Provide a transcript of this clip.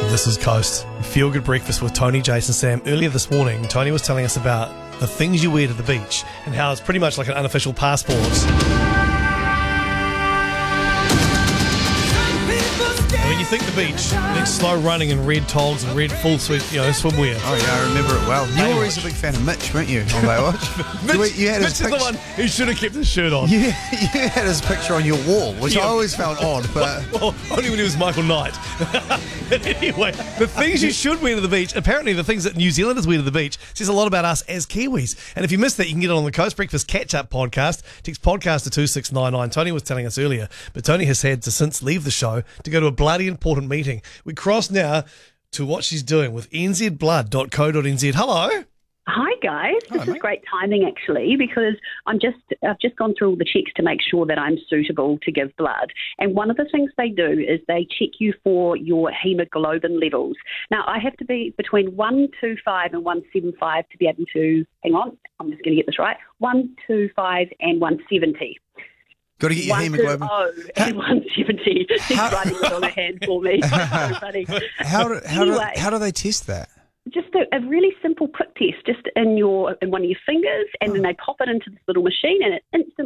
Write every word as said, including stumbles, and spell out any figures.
This is Coast. Feel Good Breakfast with Tony, Jason, Sam. Earlier this morning, Tony was telling us about the things you wear to the beach and how it's pretty much like an unofficial passport. And when you think the beach, then slow running in red togs and red full suit, you know, swimwear. Oh yeah, I remember it well. You were Baywatch. always a big fan of Mitch, weren't you, on Baywatch? Mitch, you, you had Mitch his is the picture- one who should have kept his shirt on. You, you had his picture on your wall, which Yeah. I always found odd, but Well, only when he was Michael Knight. But anyway, the things you should wear to the beach, apparently the things that New Zealanders wear to the beach, says a lot about us as Kiwis. And if you missed that, you can get it on the Coast Breakfast Catch-Up podcast. Text podcast to two six nine nine. Tony was telling us earlier, but Tony has had to since leave the show to go to a bloody important meeting. We cross now to what she's doing with n z blood dot co dot n z. Hello. Hi guys, this Hello, is mate. great timing actually because I'm just I've just gone through all the checks to make sure that I'm suitable to give blood. And one of the things they do is they check you for your hemoglobin levels. Now I have to be between one twenty-five and one seventy-five to be able to hang on, I'm just going to get this right. one twenty-five and one seventy. got to get your hemoglobin. one twenty and one seventy. She's How- writing it on her hand for me. So funny. How do, how, Anyway. do, how do they test that? Just a, a really simple prick test, just in your in one of your fingers, and then they pop it into this little machine, and it instantly